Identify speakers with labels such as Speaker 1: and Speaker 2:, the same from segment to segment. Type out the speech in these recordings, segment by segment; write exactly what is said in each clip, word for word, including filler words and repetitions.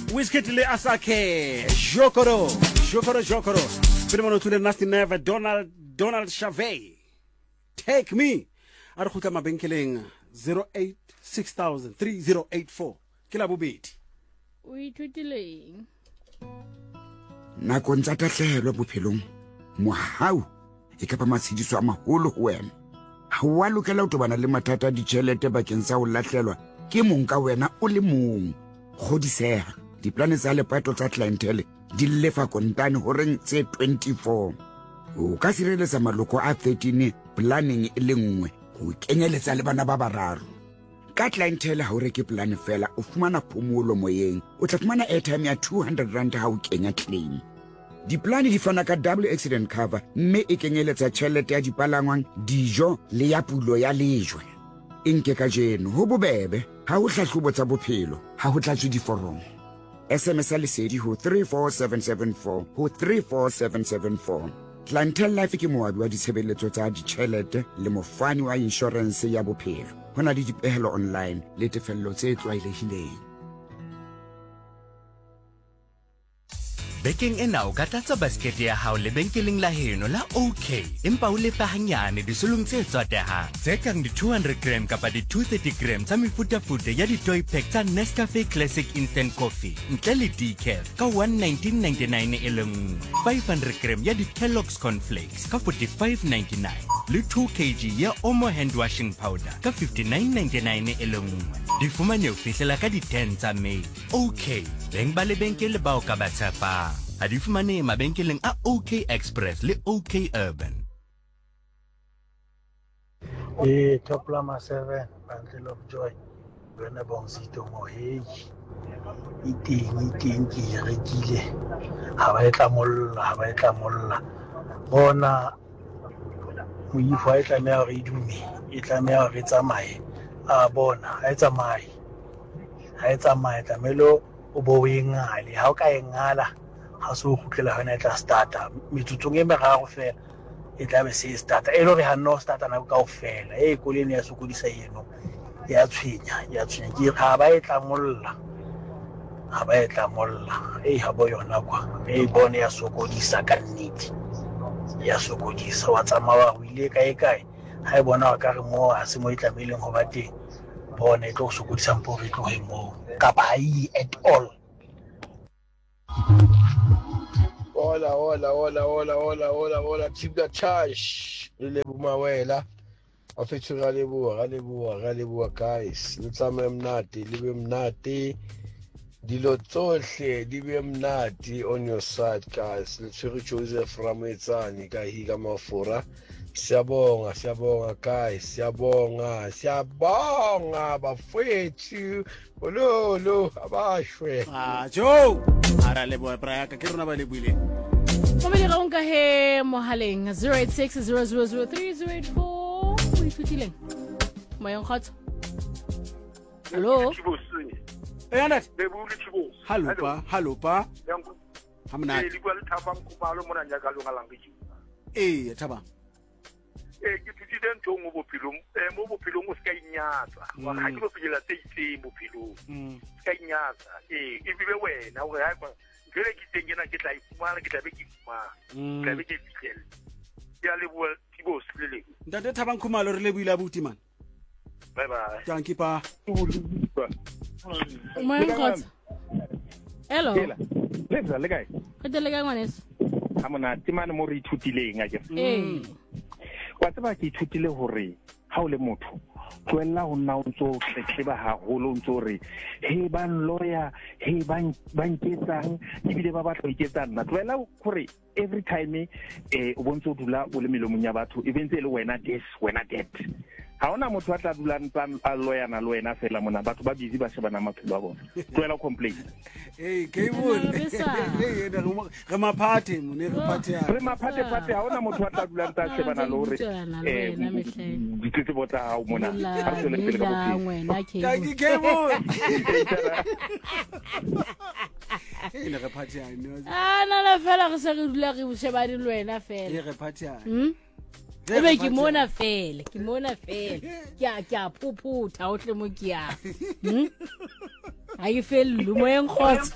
Speaker 1: Whiskey le asake Jokoro Jokoro Jokoro Primano to the nasty never Donald Donald Chavez Take me Are go tla mabenkeleng zero eight six thousand three zero eight four Ke la bobedi
Speaker 2: O ithutileng
Speaker 3: Nakong tsa tahlehelo bophelong mohau e ka ba matshidiso a maholo ho wena ha wa lokela ho tobana le mathata a ditjhelete bakeng sa ho lahlelwa ke mong ka wena o le mong godiseha diplane tsa lepato tsa clientele di lefa kontane ho reng tse twenty-four o ka sireletsa maloko a thirteen planning e le nngwe ho kenyeletsa le bana ba bararo ka clientele ha o reke plan fela o fumana phomolo moyeng o tla fumana airtime ya two hundred rand ha o kenya claim diplane di fana ka double accident cover mme e kenyeletsa tjhelete ya dipalangwang dijo le ya pulo ya lejwe inke ka jeno ho bobebe ha o hlahlobo tsa bophelo ha ho tlatswe diforomo S M S lesedi ho three four seven seven four ho three four seven seven four Clientele Life ke moabi wa ditshebeletso tsa ditjhelete le mofani wa insurance ya bophelo hona le dipehelo online le tefello tse tlwaelehileng
Speaker 4: Bekeng ena o ka tlatsa basket ya hao lebenkeleng la heno la OK empa o lefa hanyane disolong tse tswatehang tse kang di two hundred gram kapa di two thirty gram tsa mefutafuta ya di-toy pack tsa Nescafe Classic Instant Coffee ntle le decaf ka one nineteen ninety-nine e le nngwe five hundred gram ya di-Kellogg's Cornflakes ka forty-five ninety-nine le two kilograms ya Omo hand washing powder ka fifty-nine ninety-nine e le nngwe di fumane o fihlela ka di ten tsa May OK beng ba lebenkele ba o ka ba tshepang a di fumane mabenkeleng a OK Express le OK Urban
Speaker 5: Eh, top lama seven, Bundle of Joy. Wena bonsito mo hey. Iting iting ki rekile. Ha ba etla molla, ha ba etla molla. Bona mo ifo e tla me a re dumi, e tla me a re tsamaye. A bona, ha e tsamaye. Ha e tsamaye tla melo o bo e ngale, ha o ka e ngala. Ha so khutlela hona e tla starta. Metsutsong e meraro fela. E tla be se starta e lo re ha no starta na kaofela e koleni ya sokodisa yeno ya tshwenya ya tshwenya ke ha ba e tla molla ha ba e tla molla e ha bo yona kwa e bone ya sokodisa ka nnete ya sokodisa wa tsamaya wa ile kae kae ha e bona wa ka re mo a se mo itlameleng ho ba teng bona e tlo sokodisa mpo re tlo he mo ka ba yi at all.
Speaker 6: Hola, hola, hola, hola, hola, hola, hola, keep the charge. Le bumawela. Afethu ga leboa, ga leboa, ga leboa guys. Le tsame mnati, libe mnati. Dilo tsohle di be mnati on your side guys. Le tshwere Joseph Rametsani ka higa mafura. Siyabonga, siyabonga guys, siyabonga, siyabonga bafethu. Lo lo abashwe.
Speaker 1: Ah Joe ara leboa bra ka ke rona ba lebuile
Speaker 2: Mo me ga unka he mohaleng zero eight six zero zero zero three zero eight four o ithutileng mo yang khotsa Hello
Speaker 1: Eh anat
Speaker 7: le bule thibo
Speaker 1: Hallo pa hallo pa Hamna
Speaker 7: le bua le thapang ko palo mona nya ka lo ngalang ke
Speaker 1: Eh thaba
Speaker 7: eh ke thutile ntho mo bophelong eh mo bophelong o ska inyatsa wa ga ke lo filela tse itse mo bophelong ska inyatsa eh e bibe wena o ga ba gele ke tengena ke tla ifumana ke tla be ke ifumana tla be ke fitlhele ya le bua thibo slele
Speaker 1: ntate thabang khumalo re le buile abuti man
Speaker 7: bye bye
Speaker 1: thank you pa
Speaker 2: mo yang khotsa Hello
Speaker 8: le bza le kae
Speaker 2: ke tele ka ngwaneso
Speaker 8: ha mona timane mo re ithutileng a ke
Speaker 2: eh
Speaker 8: wa tseba ke ithutile hore ha o le motho tloella ho nna o ntso tletleba haholo ntso re he ban lawyer he ban ban ketsang ebile ba batla ho iketsa nna tloella hore every time eh o bontso dula o le melomong ya batho e bentse le wena this wena that ha ona motho a tla dula ntsa a lawyer na le wena fela mona batho ba busy ba shebana maphelo a bona tloella complain
Speaker 1: eh ke bone eh re maphathe mone re phathe ya
Speaker 8: re maphathe phathe ha ona motho a tla dula ntsa shebana le hore eh ditse botsa ha o mona ha re le pele ka bophelo
Speaker 1: ka ke ke bone e le re phathe ya no
Speaker 2: ah na la fela re se re dula re shebane le wena fela
Speaker 1: e re phathe ya
Speaker 2: ebe ke mona fela ke mona fela ke a ke a phuphuta o tle mo ke a Ha ke fellu moyeng khotso.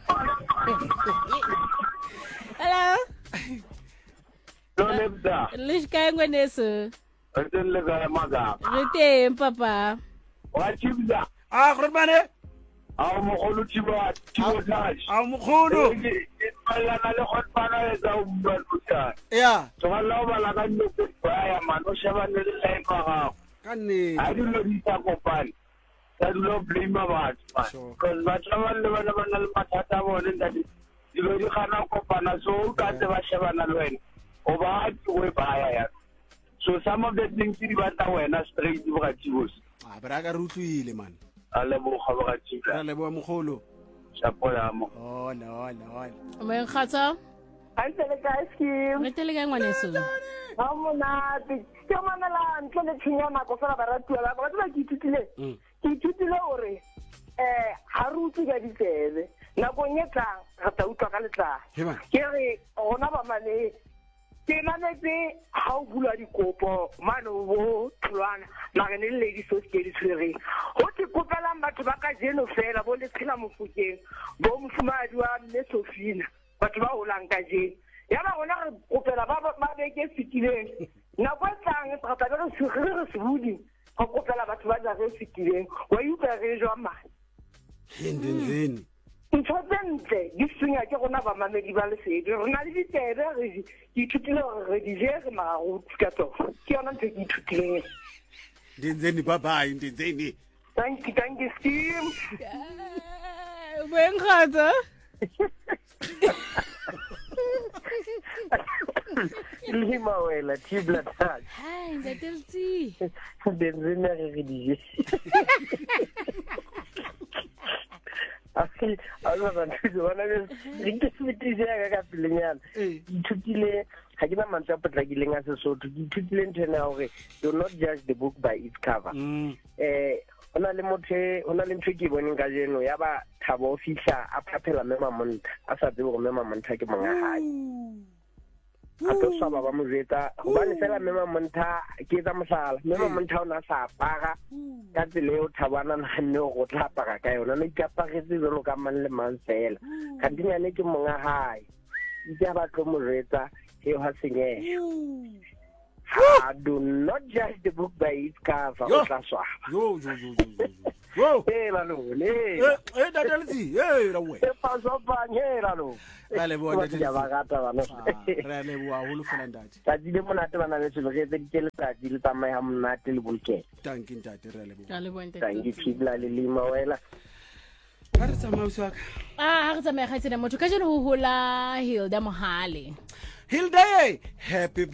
Speaker 2: Hello.
Speaker 9: Lo lebda.
Speaker 2: Le kae ngweneso?
Speaker 9: Re le ga maga.
Speaker 2: Re teng papa.
Speaker 9: Wa tshibza.
Speaker 1: Ah, Grotmane.
Speaker 9: Ah, mo kholo tiba, tiba touch.
Speaker 1: Ah, mo kholo.
Speaker 9: Bala na le khotbana e za o bua tsa.
Speaker 1: Yeah.
Speaker 9: Tsoga la ba la ka nne go ya mano sheba ne le live ga.
Speaker 1: Ka nne.
Speaker 9: A di lo di ta kopane. Ka di lo blame ba batho. Cause ba tla le bana ba na le mathata bone ndadi. Di lo di gana kopana so ka tse ba shebana le wena. O ba twe ba ya. So some of the things di ba ta wena straight di ba tshibos.
Speaker 1: Ah, bra ka rutlwile man.
Speaker 9: Ale bo ga ba tshibla.
Speaker 1: Ale bo mogolo.
Speaker 9: Shapola mo.
Speaker 1: Oh, no, no.
Speaker 2: Moyeng khotso.
Speaker 10: Antele ka skim.
Speaker 2: Re tele kae ngwaneso?
Speaker 10: Ha mona ti ke mana la ntle le tshinya nako fela ba ratu ba ba ba ke ithutile. Ke ithutile hore eh ha ruti ga ditsebe. Nako nyetla ga ta utlwa ka letla. Ke re ona ba mane ke nanetse ha o bula dikopo mano bo tlwana mara ne le di so ke di tsere ho te kopela batho ba ka jeno fela bo le tshela mofukeng bo mfumadi wa mme Sofina batho ba holang ka jeno ya ba rona re kopela ba ba beke fitileng na kwa tlang re tla re se re se budi go kopela batho ba ja re fitileng wa yuka re jwa ma
Speaker 1: Hindenzeni
Speaker 10: Ntshotsentle di senya ke rona ba mamedi ba le sedi rona le ditebe re di ithutile re di jere ma go ka tsona ke yona ntse ke ithutile
Speaker 1: Ndenzeni bye bye ndenzeni
Speaker 10: Thank you thank you Steve
Speaker 2: Moyeng khotso.
Speaker 10: Lima wela tibla touch
Speaker 2: Hai ndeteltsi.
Speaker 10: Ndenzeni re di Asi, alo ba ntse bona le ke fitise ga ka pelenyana. Ithutile ha ke na mantsa potlakileng a Sesotho. Ke ithutile ntena hore do not judge the book by its cover. Eh ona le mothe ona le ntwe ke boneng ka jeno ya ba Thabo o fihla a phaphela mema monta a sa tsebe go mema monta ke monga hae. A to sa ba ba mo jeta go bane fela mema monta ke tsa mosala mema monta ona sa apara ka tsele o Thabana na nne go tla apara ka yona no ikapagetse lo ka man le man fela ka dinyane ke monga hae itse ba tlo mo jeta e ha senye. Ah, do not judge the book by its cover.
Speaker 1: Yo, yo, yo, yo, yo. Whoa!
Speaker 10: Hey, lalo, hey.
Speaker 1: Hey, dadalzi, hey, rawe.
Speaker 10: Hey, paso pa, hey, lalo.
Speaker 1: Rale bo dadalzi.
Speaker 10: Ya bagata bana.
Speaker 1: Rale bo a holo fela ndati.
Speaker 10: Tadi le mona te bana le tselo ke tse ditele tadi le tsamaya mnate le bolke.
Speaker 1: Thank you ntate rale bo.
Speaker 2: Rale bo ntate.
Speaker 10: Thank you Tibla le Lima wela.
Speaker 1: Ha re tsamaya usaka.
Speaker 2: Ah, ha re tsamaya ga tsena motho ka jeno ho hola Hilda Mohale.
Speaker 1: Hilda, happy